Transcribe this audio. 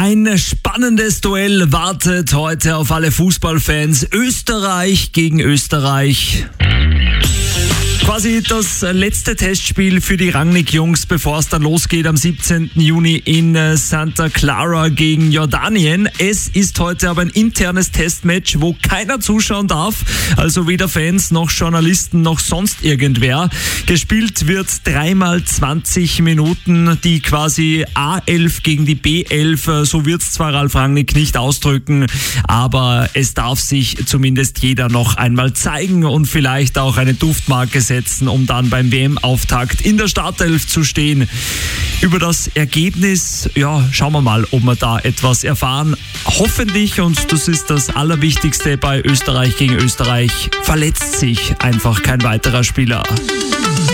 Ein spannendes Duell wartet heute auf alle Fußballfans. Österreich gegen Österreich. Quasi das letzte Testspiel für die Rangnick-Jungs, bevor es dann losgeht am 17. Juni in Santa Clara gegen Jordanien. Es ist heute aber ein internes Testmatch, wo keiner zuschauen darf, also weder Fans noch Journalisten noch sonst irgendwer. Gespielt wird 3x20 Minuten, die quasi A11 gegen die B11, so wird es zwar Ralf Rangnick nicht ausdrücken, aber es darf sich zumindest jeder noch einmal zeigen und vielleicht auch eine Duftmarke setzen, um dann beim WM-Auftakt in der Startelf zu stehen. Über das Ergebnis, schauen wir mal, ob wir da etwas erfahren. Hoffentlich, und das ist das Allerwichtigste bei Österreich gegen Österreich, verletzt sich einfach kein weiterer Spieler.